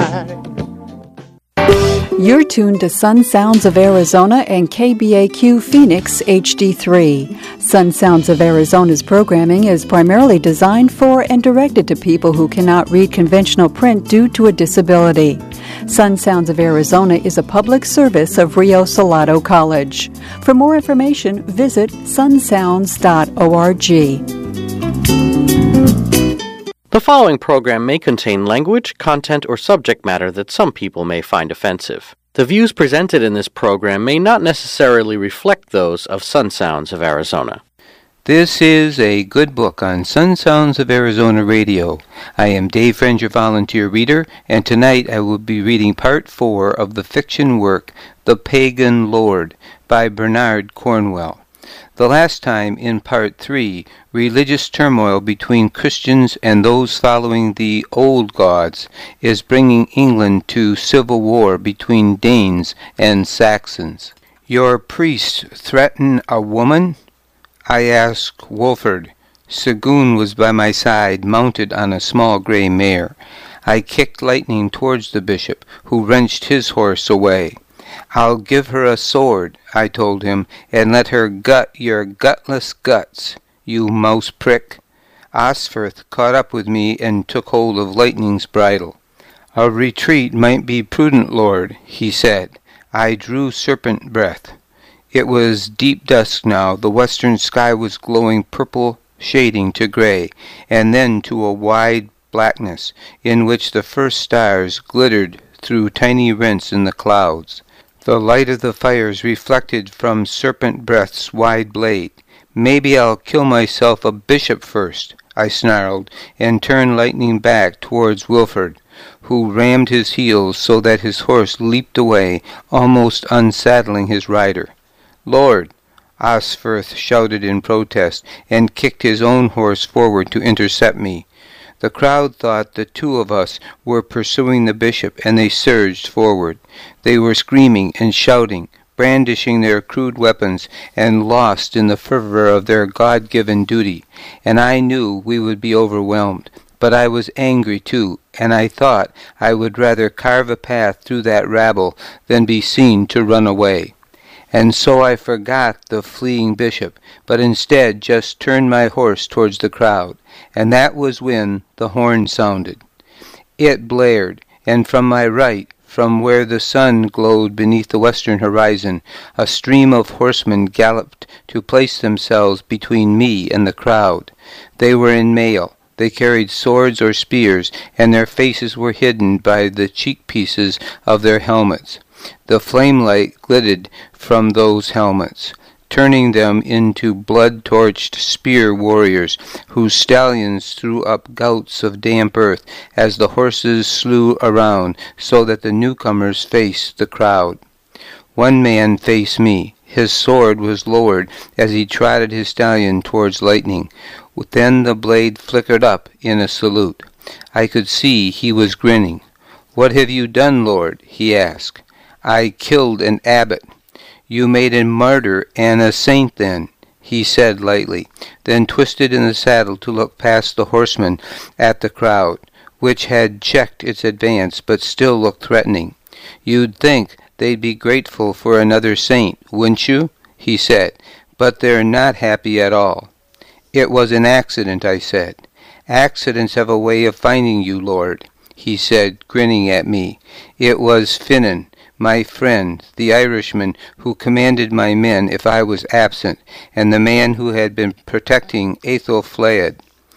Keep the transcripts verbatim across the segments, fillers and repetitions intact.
You're tuned to Sun Sounds of Arizona and K B A Q Phoenix H D three. Sun Sounds of Arizona's programming is primarily designed for and directed to people who cannot read conventional print due to a disability. Sun Sounds of Arizona is a public service of Rio Salado College. For more information, visit sun sounds dot org. The following program may contain language, content, or subject matter that some people may find offensive. The views presented in this program may not necessarily reflect those of Sun Sounds of Arizona. This is a good book on Sun Sounds of Arizona Radio. I am Dave Friend, your volunteer reader, and tonight I will be reading part four of the fiction work The Pagan Lord by Bernard Cornwell. The last time, in part three, religious turmoil between Christians and those following the old gods is bringing England to civil war between Danes and Saxons. Your priests threaten a woman? I asked Wolford. Sagoon was by my side, mounted on a small grey mare. I kicked Lightning towards the bishop, who wrenched his horse away. I'll give her a sword, I told him, and let her gut your gutless guts, you mouse prick. Osferth caught up with me and took hold of Lightning's bridle. A retreat might be prudent, Lord, he said. I drew serpent breath. It was deep dusk now. The western sky was glowing purple, shading to grey, and then to a wide blackness, in which the first stars glittered through tiny rents in the clouds. The light of the fires reflected from Serpent Breath's wide blade. Maybe I'll kill myself a bishop first, I snarled, and turned Lightning back towards Wilford, who rammed his heels so that his horse leaped away, almost unsaddling his rider. Lord, Osferth shouted in protest, and kicked his own horse forward to intercept me. The crowd thought the two of us were pursuing the bishop, and they surged forward. They were screaming and shouting, brandishing their crude weapons, and lost in the fervor of their God-given duty, and I knew we would be overwhelmed. But I was angry, too, and I thought I would rather carve a path through that rabble than be seen to run away. And so I forgot the fleeing bishop, but instead just turned my horse towards the crowd, and that was when the horn sounded. It blared, and from my right, from where the sun glowed beneath the western horizon, a stream of horsemen galloped to place themselves between me and the crowd. They were in mail. They carried swords or spears, and their faces were hidden by the cheek pieces of their helmets. The flame-light glittered from those helmets, turning them into blood-torched spear warriors, whose stallions threw up gouts of damp earth as the horses slew around, so that the newcomers faced the crowd. One man faced me. His sword was lowered as he trotted his stallion towards Lightning. Then the blade flickered up in a salute. I could see he was grinning. "What have you done, Lord?" he asked. "I killed an abbot." "You made a martyr and a saint then," he said lightly, then twisted in the saddle to look past the horsemen at the crowd, which had checked its advance but still looked threatening. "You'd think they'd be grateful for another saint, wouldn't you?" he said, "but they're not happy at all." "It was an accident," I said. "Accidents have a way of finding you, Lord," he said, grinning at me. "It was Finnan, my friend, the Irishman who commanded my men if I was absent, and the man who had been protecting Aethelflaed."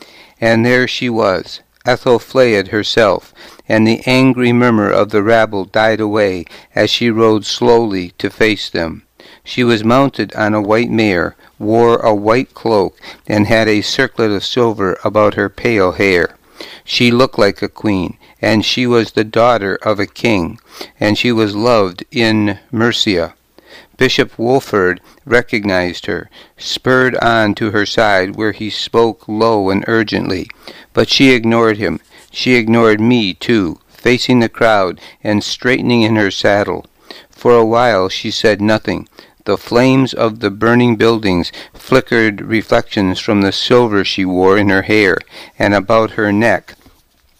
And there she was, Aethelflaed herself, and the angry murmur of the rabble died away as she rode slowly to face them. She was mounted on a white mare, wore a white cloak, and had a circlet of silver about her pale hair. She looked like a queen, and she was the daughter of a king, and she was loved in Mercia. Bishop Wolford recognized her, spurred on to her side, where he spoke low and urgently. But she ignored him. She ignored me, too, facing the crowd and straightening in her saddle. For a while she said nothing. The flames of the burning buildings flickered reflections from the silver she wore in her hair and about her neck,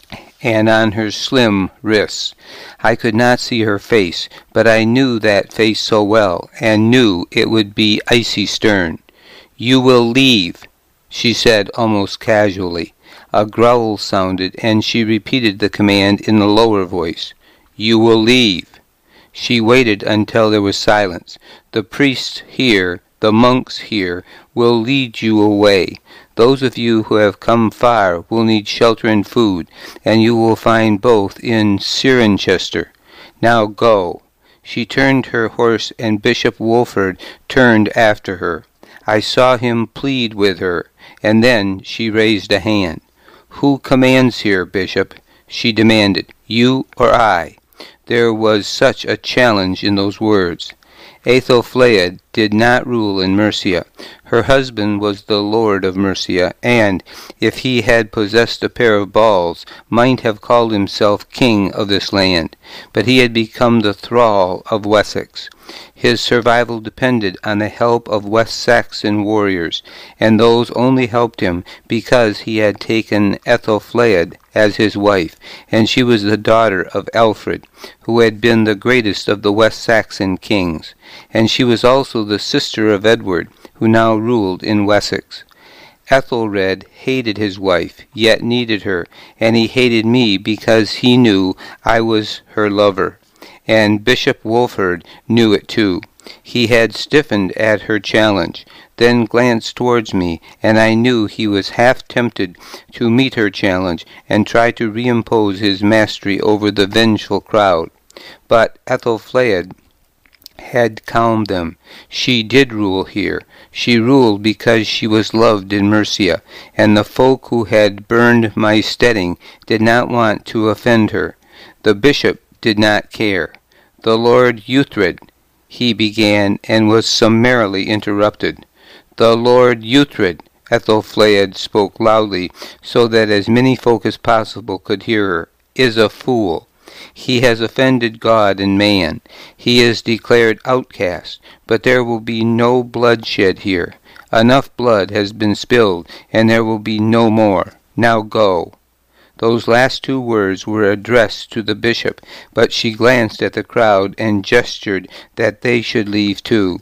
and on her slim wrists. I could not see her face, but I knew that face so well, and knew it would be icy stern. "You will leave," she said almost casually. A growl sounded, and she repeated the command in a lower voice. "You will leave." She waited until there was silence. "The priests here, the monks here, will lead you away. Those of you who have come far will need shelter and food, and you will find both in Cirencester. Now go." She turned her horse, and Bishop Wolford turned after her. I saw him plead with her, and then she raised a hand. "Who commands here, Bishop?" she demanded. "You or I?" There was such a challenge in those words. Aethelflaed did not rule in Mercia. Her husband was the lord of Mercia, and, if he had possessed a pair of balls, might have called himself king of this land. But he had become the thrall of Wessex. His survival depended on the help of West Saxon warriors, and those only helped him because he had taken Aethelflaed as his wife, and she was the daughter of Alfred, who had been the greatest of the West Saxon kings, and she was also the sister of Edward, who now ruled in Wessex. Ethelred hated his wife, yet needed her, and he hated me because he knew I was her lover. And Bishop Wolford knew it too. He had stiffened at her challenge, then glanced towards me, and I knew he was half tempted to meet her challenge and try to reimpose his mastery over the vengeful crowd. But Aethelflaed had calmed them. She did rule here. She ruled because she was loved in Mercia, and the folk who had burned my steading did not want to offend her. The bishop did not care. "The Lord Uhtred," he began, and was summarily interrupted. "The Lord Uhtred," Aethelflaed spoke loudly, so that as many folk as possible could hear her, "is a fool. He has offended God and man. He is declared outcast, but there will be no bloodshed here. Enough blood has been spilled, and there will be no more. Now go." Those last two words were addressed to the bishop, but she glanced at the crowd and gestured that they should leave too.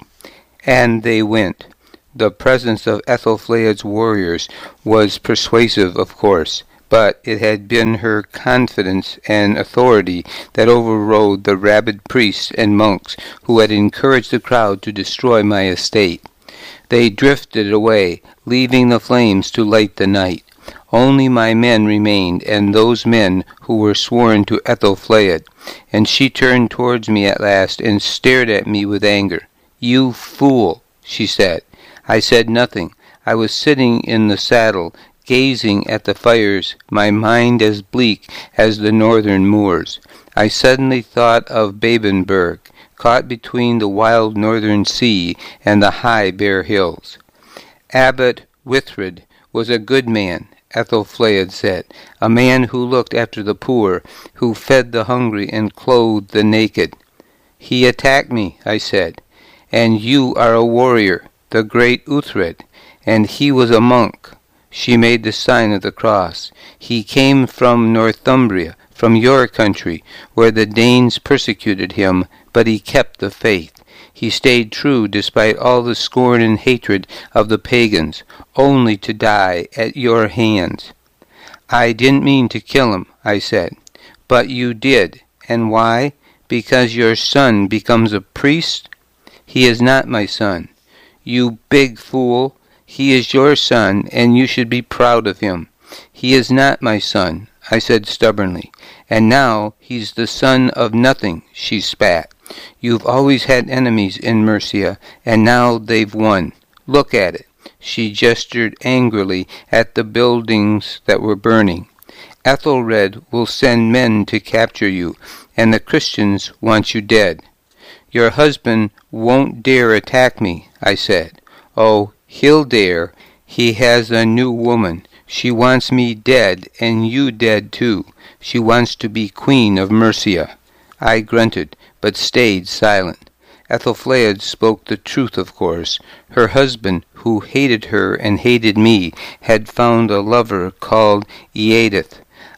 And they went. The presence of Aethelflaed's warriors was persuasive, of course, but it had been her confidence and authority that overrode the rabid priests and monks who had encouraged the crowd to destroy my estate. They drifted away, leaving the flames to light the night. Only my men remained, and those men who were sworn to Aethelflaed, and she turned towards me at last and stared at me with anger. "You fool," she said. I said nothing. I was sitting in the saddle, gazing at the fires, my mind as bleak as the northern moors. I suddenly thought of Babenberg, caught between the wild northern sea and the high bare hills. Abbot Withred was a good man, Aethelflaed said, a man who looked after the poor, who fed the hungry and clothed the naked. "He attacked me," I said, "and you are a warrior, the great Uhtred, and he was a monk." She made the sign of the cross. "He came from Northumbria, from your country, where the Danes persecuted him, but he kept the faith. He stayed true despite all the scorn and hatred of the pagans, only to die at your hands." "I didn't mean to kill him," I said. "But you did. And why? Because your son becomes a priest?" "He is not my son." "You big fool. He is your son, and you should be proud of him." "He is not my son," I said stubbornly. "And now he's the son of nothing," she spat. "You've always had enemies in Mercia, and now they've won. Look at it." She gestured angrily at the buildings that were burning. "Ethelred will send men to capture you, and the Christians want you dead." "Your husband won't dare attack me," I said. "Oh, he'll dare. He has a new woman. She wants me dead, and you dead too. She wants to be queen of Mercia." I grunted, but stayed silent. Aethelflaed spoke the truth, of course. Her husband, who hated her and hated me, had found a lover called Eadith,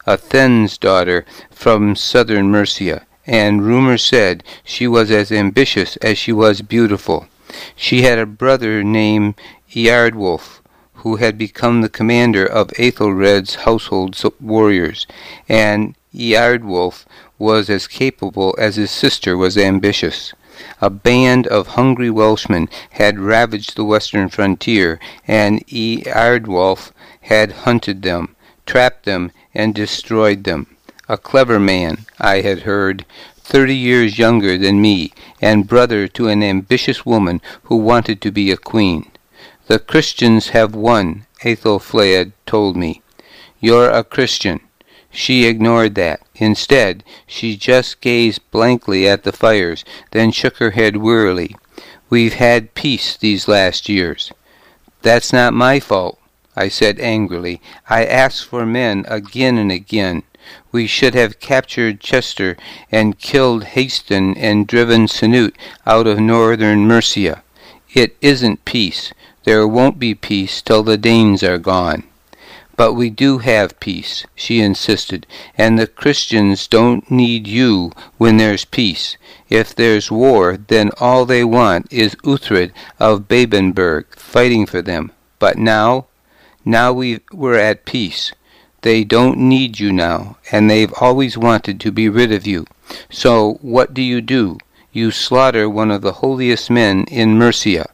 a Then's daughter from southern Mercia, and rumor said she was as ambitious as she was beautiful. She had a brother named Eardwulf, who had become the commander of Aethelred's household warriors, and Eardwulf was as capable as his sister was ambitious. A band of hungry Welshmen had ravaged the western frontier, and Eardwulf had hunted them, trapped them, and destroyed them. A clever man, I had heard, thirty years younger than me, and brother to an ambitious woman who wanted to be a queen. The Christians have won, Aethelflaed told me. You're a Christian. She ignored that. Instead, she just gazed blankly at the fires, then shook her head wearily. We've had peace these last years. That's not my fault, I said angrily. I asked for men again and again. We should have captured Chester and killed Haston and driven Canute out of northern Mercia. It isn't peace. There won't be peace till the Danes are gone. But we do have peace, she insisted, and the Christians don't need you when there's peace. If there's war, then all they want is Uhtred of Babenberg fighting for them. But now, now we, we're at peace. They don't need you now, and they've always wanted to be rid of you. So what do you do? You slaughter one of the holiest men in Mercia.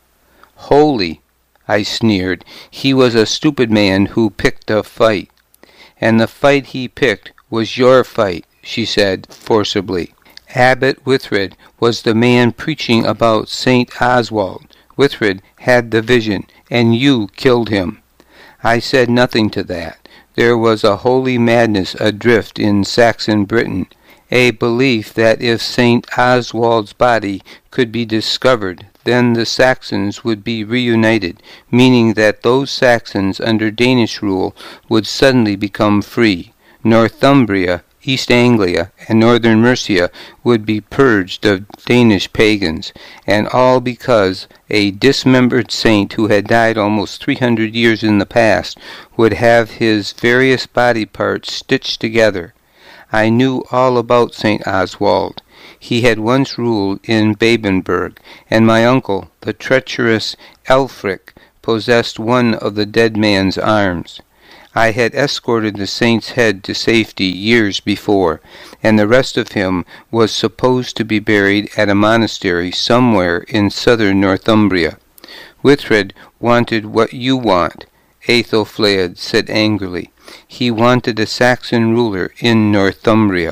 Holy, I sneered. He was a stupid man who picked a fight. And the fight he picked was your fight, she said forcibly. Abbot Withred was the man preaching about Saint Oswald. Withred had the vision, and you killed him. I said nothing to that. There was a holy madness adrift in Saxon Britain, a belief that if Saint Oswald's body could be discovered, then the Saxons would be reunited, meaning that those Saxons under Danish rule would suddenly become free. Northumbria, East Anglia, and northern Mercia would be purged of Danish pagans, and all because a dismembered saint who had died almost three hundred years in the past would have his various body parts stitched together. I knew all about Saint Oswald. He had once ruled in Babenberg, and my uncle, the treacherous Elfric, possessed one of the dead man's arms. I had escorted the saint's head to safety years before, and the rest of him was supposed to be buried at a monastery somewhere in southern Northumbria. Withred wanted what you want, Aethelflaed said angrily. He wanted a Saxon ruler in Northumbria.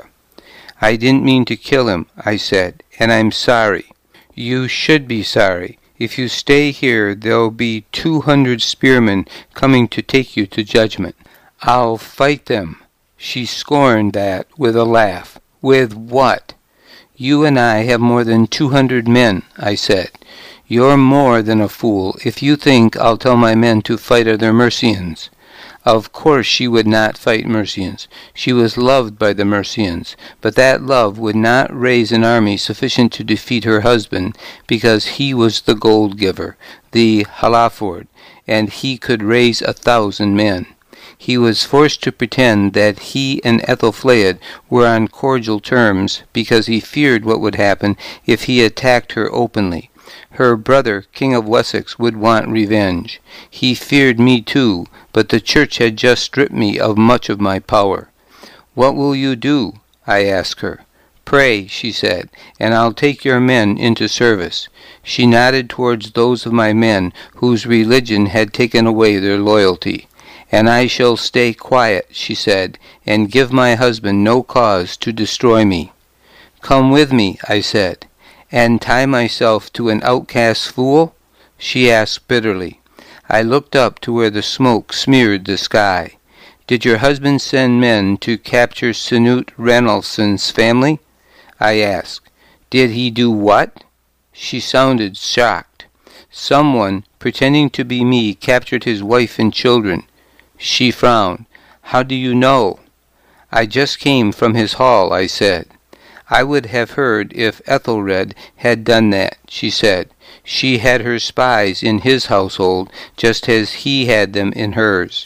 I didn't mean to kill him, I said, and I'm sorry. You should be sorry. If you stay here, there'll be two hundred spearmen coming to take you to judgment. I'll fight them. She scorned that with a laugh. With what? You and I have more than two hundred men, I said. You're more than a fool if you think I'll tell my men to fight other Mercians. Of course she would not fight Mercians. She was loved by the Mercians, but that love would not raise an army sufficient to defeat her husband, because he was the gold giver, the Halaford, and he could raise a thousand men. He was forced to pretend that he and Aethelflaed were on cordial terms, because he feared what would happen if he attacked her openly. Her brother, King of Wessex, would want revenge. He feared me too, but the church had just stripped me of much of my power. What will you do? I asked her. Pray, she said, and I'll take your men into service. She nodded towards those of my men whose religion had taken away their loyalty. And I shall stay quiet, she said, and give my husband no cause to destroy me. Come with me, I said. And tie myself to an outcast fool? She asked bitterly. I looked up to where the smoke smeared the sky. Did your husband send men to capture Canute Ranaldson's family? I asked. Did he do what? She sounded shocked. Someone, pretending to be me, captured his wife and children. She frowned. How do you know? I just came from his hall, I said. I would have heard if Ethelred had done that, she said. She had her spies in his household, just as he had them in hers.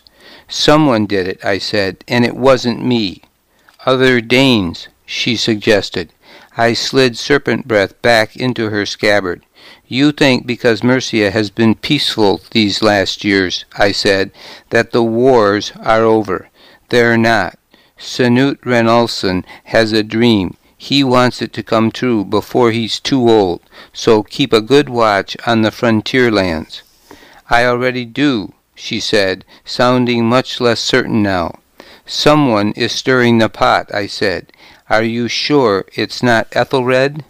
Someone did it, I said, and it wasn't me. Other Danes, she suggested. I slid serpent breath back into her scabbard. You think because Mercia has been peaceful these last years, I said, that the wars are over. They're not. Sanute Renalson has a dream. He wants it to come true before he's too old, so keep a good watch on the frontier lands. I already do, she said, sounding much less certain now. Someone is stirring the pot, I said. Are you sure it's not Ethelred?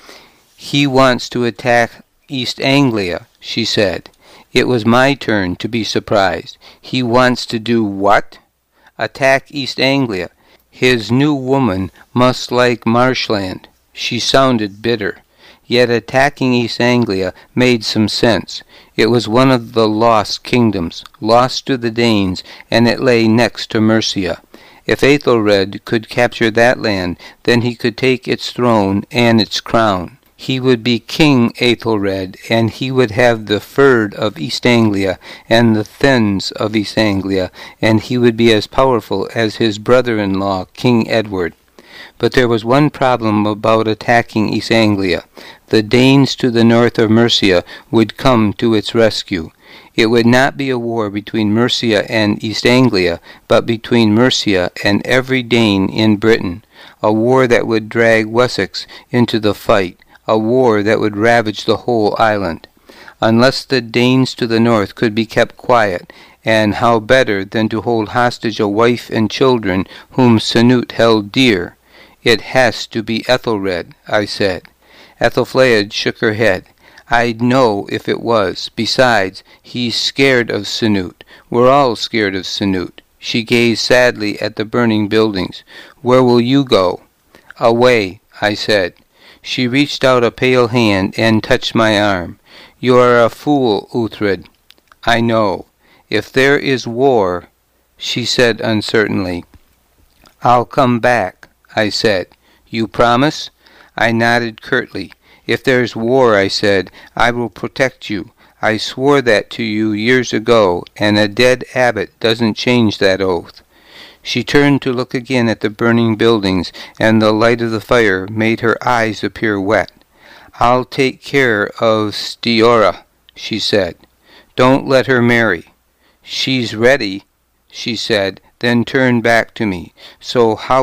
He wants to attack East Anglia, she said. It was my turn to be surprised. He wants to do what? Attack East Anglia. His new woman must like marshland. She sounded bitter. Yet attacking East Anglia made some sense. It was one of the lost kingdoms, lost to the Danes, and it lay next to Mercia. If Aethelred could capture that land, then he could take its throne and its crown. He would be King Aethelred, and he would have the fyrd of East Anglia and the fens of East Anglia, and he would be as powerful as his brother-in-law, King Edward. But there was one problem about attacking East Anglia. The Danes to the north of Mercia would come to its rescue. It would not be a war between Mercia and East Anglia, but between Mercia and every Dane in Britain, a war that would drag Wessex into the fight, a war that would ravage the whole island. Unless the Danes to the north could be kept quiet, and how better than to hold hostage a wife and children whom Sanute held dear? It has to be Ethelred, I said. Ethelflaed shook her head. I'd know if it was. Besides, he's scared of Sanute. We're all scared of Sanute. She gazed sadly at the burning buildings. Where will you go? Away, I said. She reached out a pale hand and touched my arm. You are a fool, Uhtred. I know. If there is war, she said uncertainly. I'll come back, I said. You promise? I nodded curtly. If there's war, I said, I will protect you. I swore that to you years ago, and a dead abbot doesn't change that oath. She turned to look again at the burning buildings, and the light of the fire made her eyes appear wet. I'll take care of Stiora, she said. Don't let her marry. She's ready, she said, then turned back to me. So how